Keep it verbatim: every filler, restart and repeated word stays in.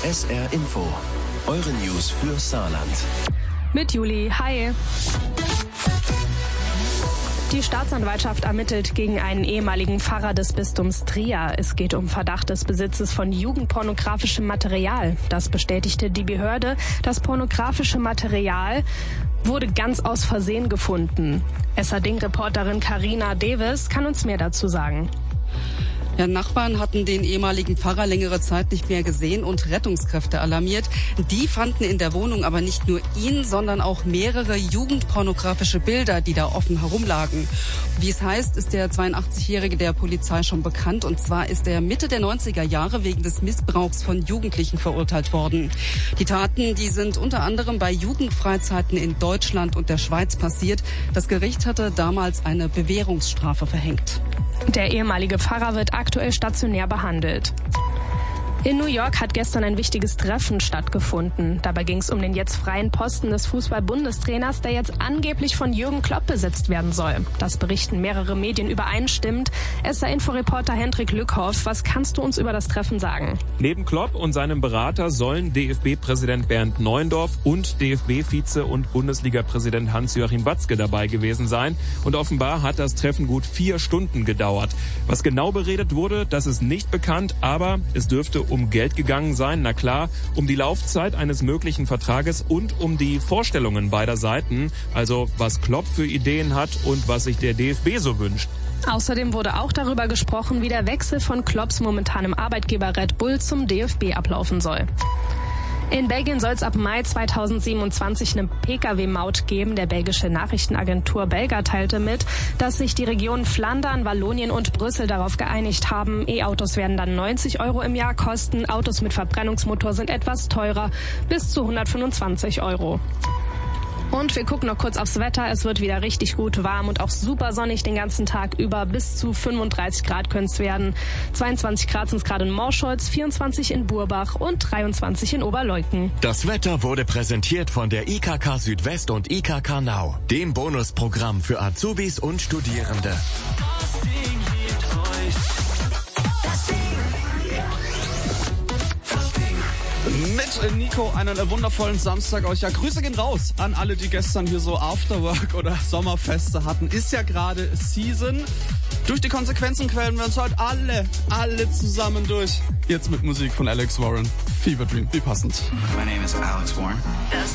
S R Info. Eure News für Saarland. Mit Juli. Hi. Die Staatsanwaltschaft ermittelt gegen einen ehemaligen Pfarrer des Bistums Trier. Es geht um Verdacht des Besitzes von jugendpornografischem Material. Das bestätigte die Behörde. Das pornografische Material wurde ganz aus Versehen gefunden. S R-Ding-Reporterin Carina Davis kann uns mehr dazu sagen. Ja, Nachbarn hatten den ehemaligen Pfarrer längere Zeit nicht mehr gesehen und Rettungskräfte alarmiert. Die fanden in der Wohnung aber nicht nur ihn, sondern auch mehrere jugendpornografische Bilder, die da offen herumlagen. Wie es heißt, ist der zweiundachtzigjährige der Polizei schon bekannt. Und zwar ist er Mitte der neunziger Jahre wegen des Missbrauchs von Jugendlichen verurteilt worden. Die Taten, die sind unter anderem bei Jugendfreizeiten in Deutschland und der Schweiz passiert. Das Gericht hatte damals eine Bewährungsstrafe verhängt. Der ehemalige Pfarrer wird aktuell stationär behandelt. In New York hat gestern ein wichtiges Treffen stattgefunden. Dabei ging es um den jetzt freien Posten des Fußball-Bundestrainers, der jetzt angeblich von Jürgen Klopp besetzt werden soll. Das berichten mehrere Medien übereinstimmend. S R-Info-Reporter Hendrik Lückhoff, was kannst du uns über das Treffen sagen? Neben Klopp und seinem Berater sollen D F B-Präsident Bernd Neuendorf und D F B-Vize und Bundesliga-Präsident Hans-Joachim Watzke dabei gewesen sein. Und offenbar hat das Treffen gut vier Stunden gedauert. Was genau beredet wurde, das ist nicht bekannt, aber es dürfte um Geld gegangen sein, na klar, um die Laufzeit eines möglichen Vertrages und um die Vorstellungen beider Seiten, also was Klopp für Ideen hat und was sich der D F B so wünscht. Außerdem wurde auch darüber gesprochen, wie der Wechsel von Klopps momentanem Arbeitgeber Red Bull zum D F B ablaufen soll. In Belgien soll es ab Mai zweitausendsiebenundzwanzig eine P K W-Maut geben. Der belgische Nachrichtenagentur Belga teilte mit, dass sich die Regionen Flandern, Wallonien und Brüssel darauf geeinigt haben. E-Autos werden dann neunzig Euro im Jahr kosten. Autos mit Verbrennungsmotor sind etwas teurer, bis zu hundertfünfundzwanzig Euro. Und wir gucken noch kurz aufs Wetter. Es wird wieder richtig gut warm und auch super sonnig den ganzen Tag über. Bis zu fünfunddreißig Grad können es werden. zweiundzwanzig Grad sind es gerade in Morscholz, vierundzwanzig in Burbach und dreiundzwanzig in Oberleuthen. Das Wetter wurde präsentiert von der I K K Südwest und I K K Now, dem Bonusprogramm für Azubis und Studierende. Mit Nico einen wundervollen Samstag euch. Ja, Grüße gehen raus an alle, die gestern hier so Afterwork oder Sommerfeste hatten. Ist ja gerade Season. Durch die Konsequenzen quälen wir uns heute alle, alle zusammen durch. Jetzt mit Musik von Alex Warren. Fever Dream, wie passend. My name is Alex Warren.